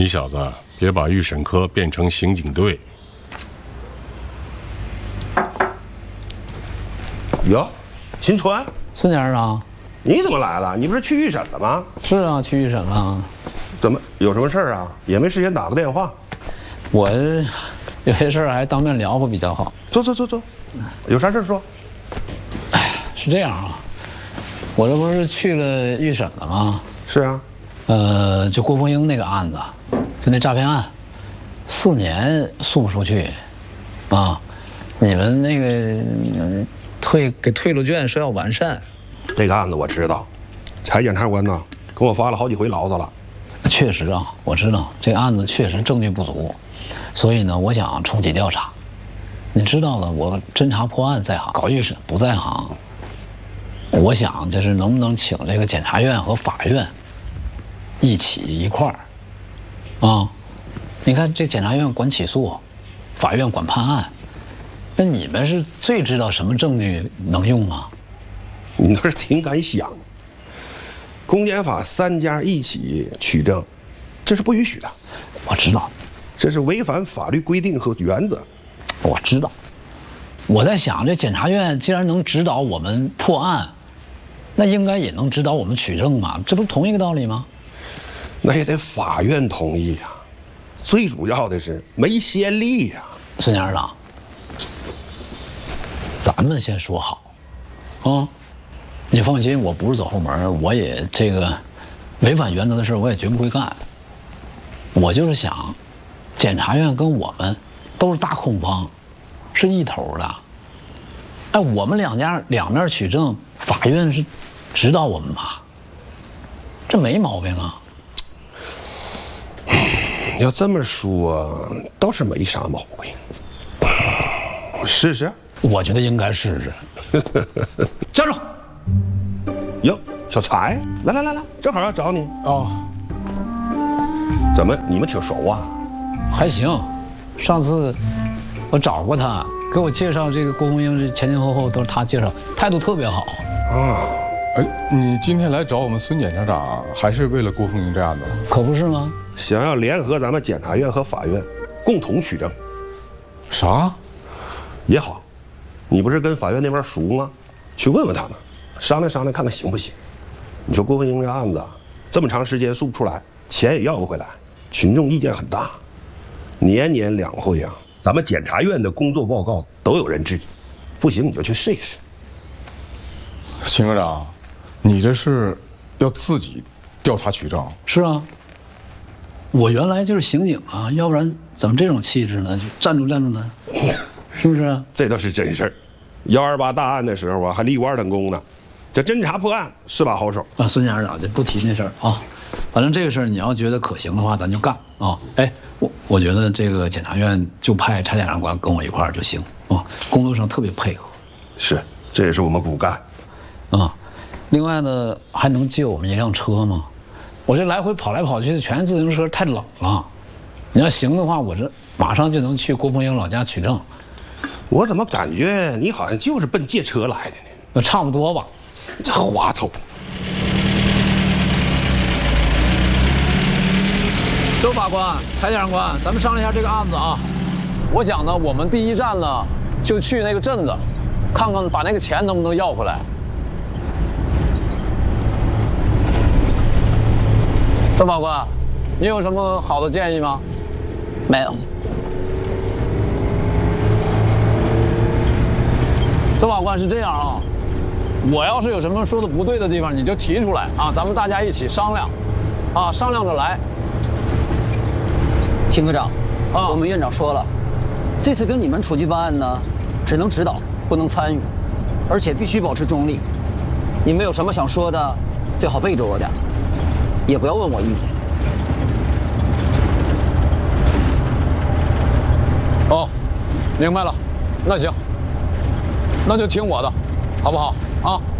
你小子别把预审科变成刑警队。 哟，秦川， 孙家长， 你怎么来了？你不是去预审了吗？ 是啊，去预审了。 怎么有什么事儿啊？也没事先打个电话。 我有些事儿还当面聊会比较好。 坐，有啥事说？ 是这样啊，我这不是去了预审了吗？ 是啊。 就郭凤英那个案子，就那诈骗案，4年诉不出去，啊，你们那个给退了卷，说要完善。 这个案子我知道，柴检察官呢跟我发了好几回牢子了。 确实啊，我知道这个案子确实证据不足，所以呢，我想重启调查。你知道了，我侦查破案在行，搞预审不在行。我想就是能不能请这个检察院和法院一块儿，啊，你看这检察院管起诉，法院管判案，那你们是最知道什么证据能用啊？ 你倒是挺敢想。公检法3家一起取证，这是不允许的。 我知道， 这是违反法律规定和原则。 我知道。我在想，这检察院既然能指导我们破案，那应该也能指导我们取证嘛，这不是同一个道理吗？ 那也得法院同意呀。最主要的是没先例呀。 孙家长，咱们先说好，啊，你放心，我不是走后门，我也这个违反原则的事我也绝不会干。我就是想，检察院跟我们都是大控方，是一头的。哎，我们两家两面取证，法院是指导我们吧？这没毛病啊。 要这么说，倒是没啥毛病。试试？ 我觉得应该试试。站住！ 哟，小柴，来，正好要找你哦。怎么，你们挺熟啊？ 还行，上次我找过他，给我介绍这个郭凤英，这前后都是他介绍，态度特别好啊。 哎，你今天来找我们孙检察长，还是为了郭凤英这案子吗？ 可不是吗？ 想要联合咱们检察院和法院共同取证。 啥？ 也好，你不是跟法院那边熟吗？去问问他们，商量商量看看行不行。你说郭凤英这案子这么长时间诉不出来，钱也要不回来，群众意见很大，年两会啊，咱们检察院的工作报告都有人质疑。不行你就去试一试。 秦科长，你这是要自己调查取证？ 是啊，我原来就是刑警啊，要不然怎么这种气质呢？就站住呢，是不是？ 这倒是真事儿。128大案的时候啊，还立过2等功呢。这侦查破案是把好手啊。孙检察长就不提那事儿啊，反正这个事儿你要觉得可行的话，咱就干啊。哎，我觉得这个检察院就派柴检察官跟我一块儿就行啊，工作上特别配合。 是，这也是我们骨干。 啊，另外呢，还能借我们一辆车吗？我这来回跑来跑去的全是自行车，太冷了。你要行的话，我这马上就能去郭凤英老家取证。 我怎么感觉你好像就是奔借车来的呢？ 差不多吧。 这滑头。 周法官、柴检察官，咱们商量一下这个案子啊。我想呢，我们第一站呢，就去那个镇子，看看把那个钱能不能要回来。周法官，你有什么好的建议吗？ 没有。 周法官是这样啊，我要是有什么说的不对的地方，你就提出来啊，咱们大家一起商量，啊，商量着来。 秦科长，我们院长说了，这次跟你们出去办案呢，只能指导，不能参与，而且必须保持中立。你们有什么想说的，最好背着我点，也不要问我意见。 哦，明白了，那行，那就听我的，好不好啊？